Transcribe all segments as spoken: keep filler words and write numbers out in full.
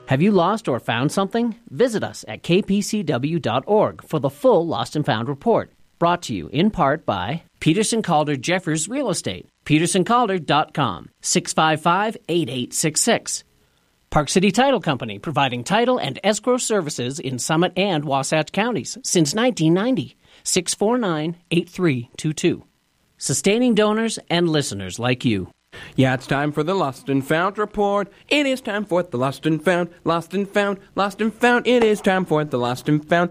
Have you lost or found something? Visit us at k p c w dot org for the full Lost and Found report. Brought to you in part by Peterson Calder Jeffers Real Estate, peterson calder dot com, six five five, eight eight six six. Park City Title Company, providing title and escrow services in Summit and Wasatch counties since nineteen ninety, six four nine, eight three two two. Sustaining donors and listeners like you. Yeah, it's time for the Lost and Found report. It is time for the Lost and Found, Lost and Found, Lost and Found. It is time for the Lost and Found.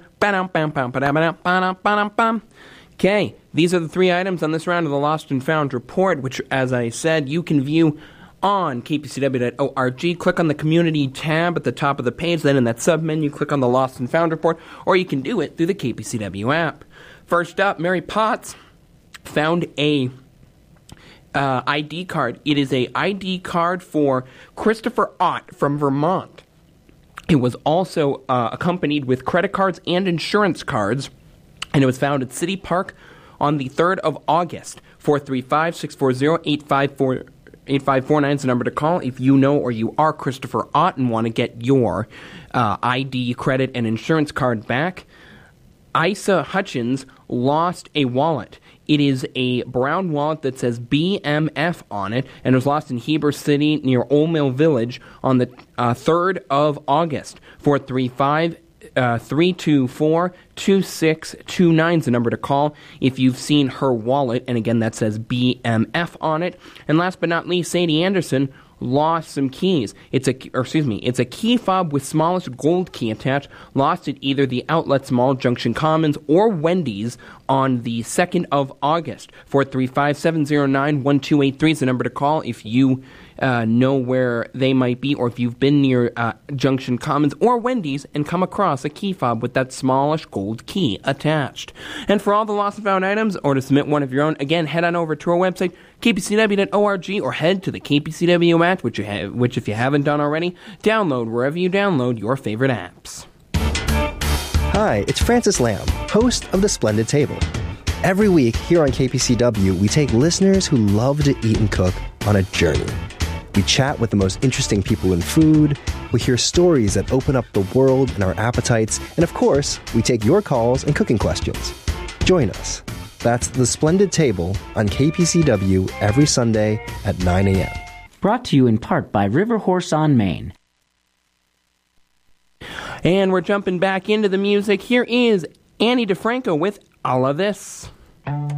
Okay, these are the three items on this round of the Lost and Found report, which, as I said, you can view on k p c w dot org. Click on the Community tab at the top of the page. Then in that sub-menu, click on the Lost and Found report, or you can do it through the K P C W app. First up, Mary Potts found a Uh, I D card. It is a I D card for Christopher Ott from Vermont. It was also uh, accompanied with credit cards and insurance cards, and it was found at City Park on the third of August. four three five, six four zero, eight five four nine is the number to call if you know or you are Christopher Ott and want to get your uh, I D, credit, and insurance card back. Isa Hutchins lost a wallet. It is a brown wallet that says B M F on it, and it was lost in Heber City near Old Mill Village on the uh, third of August. four three five, three two four, two six two nine is the number to call if you've seen her wallet, and again, that says B M F on it. And last but not least, Sadie Anderson lost some keys. It's a, or excuse me, it's a key fob with smallest gold key attached, lost at either the Outlet Mall, Junction Commons, or Wendy's on the second of August. four three five, seven zero nine, one two eight three is the number to call if you uh, know where they might be, or if you've been near uh, Junction Commons or Wendy's and come across a key fob with that smallish gold key attached. And for all the lost and found items, or to submit one of your own, again, head on over to our website, k p c w dot org, or head to the K P C W app, which, you have, which if you haven't done already, download wherever you download your favorite apps. Hi, it's Francis Lamb, host of The Splendid Table. Every week here on K P C W, we take listeners who love to eat and cook on a journey. We chat with the most interesting people in food, we hear stories that open up the world and our appetites, and of course, we take your calls and cooking questions. Join us. That's The Splendid Table on K P C W every Sunday at nine a.m. Brought to you in part by River Horse on Main. And we're jumping back into the music. Here is Annie DeFranco with All of This.